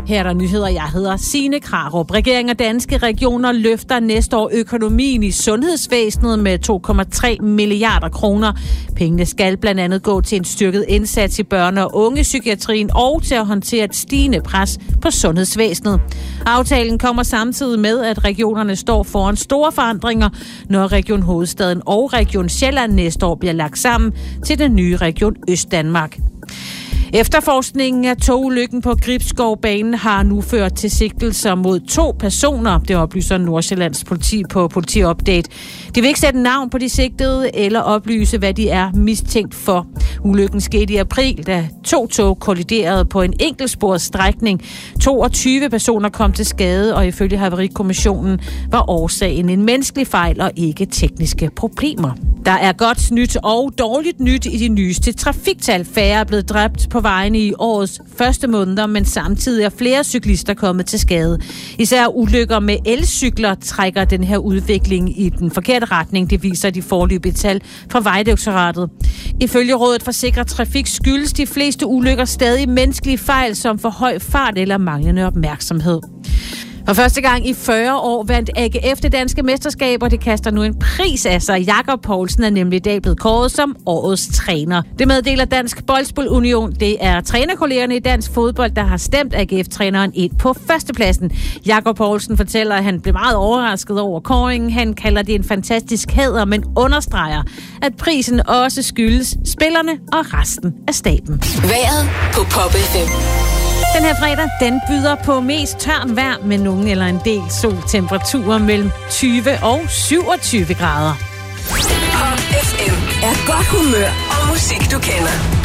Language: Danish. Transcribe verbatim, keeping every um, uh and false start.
Her er der nyheder. Jeg hedder Signe Krarup. Regeringen og danske regioner løfter næste år økonomien i sundhedsvæsenet med to komma tre milliarder kroner. Pengene skal blandt andet gå til en styrket indsats i børne- og ungepsykiatrien og til at håndtere et stigende pres på sundhedsvæsenet. Aftalen kommer samtidig med, at regionerne står foran store forandringer, når Region Hovedstaden og Region Sjælland næste år bliver lagt sammen til den nye Region Østdanmark. Efterforskningen af togulykken på Gribskovbanen har nu ført til sigtelser mod to personer. Det oplyser Nordsjællands politi på Politiupdate. De vil ikke sætte navn på de sigtede eller oplyse, hvad de er mistænkt for. Ulykken skete i april, da to tog kolliderede på en enkeltsporet strækning. toogtyve personer kom til skade, og ifølge Havarikommissionen var årsagen en menneskelig fejl og ikke tekniske problemer. Der er godt nyt og dårligt nyt i de nyeste trafiktal. Færre er blevet dræbt på vejene i årets første måneder, men samtidig er flere cyklister kommet til skade. Især ulykker med elcykler trækker den her udvikling i den forkerte retning. Det viser de foreløbige tal fra Vejdirektoratet. Ifølge Rådet for Sikker Trafik skyldes de fleste ulykker stadig menneskelige fejl, som for høj fart eller manglende opmærksomhed. For første gang i fyrre år vandt A G F det danske mesterskaber. Det kaster nu en pris af sig. Jakob Poulsen er nemlig i dag blevet kåret som årets træner. Det meddeler Dansk Boldspil Union. Det er trænerkollegerne i dansk fodbold, der har stemt A G F-træneren ind på førstepladsen. Jakob Poulsen fortæller, at han blev meget overrasket over kåringen. Han kalder det en fantastisk hæder, men understreger, at prisen også skyldes spillerne og resten af staben. Vejret på Pop F M. Den her fredag, den byder på mest tørt vejr med nogen eller en del sol. Temperaturer mellem tyve og syvogtyve grader. Pop F M er godt humør og musik, du kender.